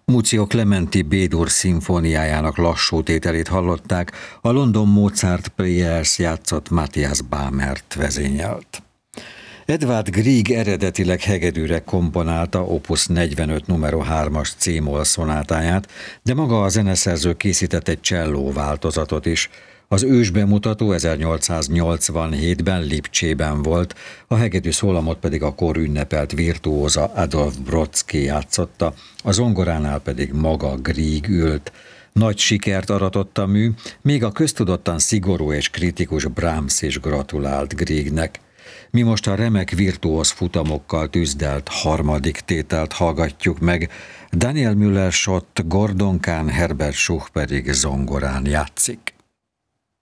Muzio Clementi B-dur szimfóniájának lassú tételét hallották, a London Mozart Players játszott Matthias Bamert vezényelt. Edvard Grieg eredetileg hegedűre komponálta Opus 45 nr. 3-as C-moll szonátáját, de maga a zeneszerző készített egy cselló változatot is. Az ősbemutató 1887-ben Lipcsében volt, a hegedű szólamot pedig a kor ünnepelt virtuóza Adolf Brodsky játszotta, a zongoránál pedig maga Grieg ült. Nagy sikert aratott a mű, még a köztudottan szigorú és kritikus Brahms is gratulált Griegnek. Mi most a remek virtuóz futamokkal tüzdelt harmadik tételt hallgatjuk meg, Daniel Müller-Schott Gordon Kahn, Herbert Schuch pedig zongorán játszik.